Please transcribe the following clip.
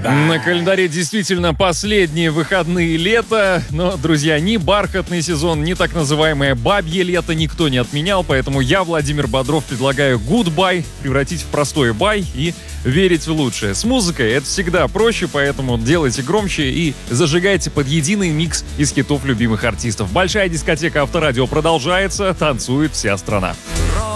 На календаре действительно последние выходные лета, но, друзья, ни бархатный сезон, ни так называемое бабье лето никто не отменял, поэтому я, Владимир Бодров, предлагаю goodbye превратить в простой бай и верить в лучшее. С музыкой это всегда проще, поэтому делайте громче и зажигайте под единый микс из хитов любимых артистов. Большая дискотека Авторадио продолжается, танцует вся страна.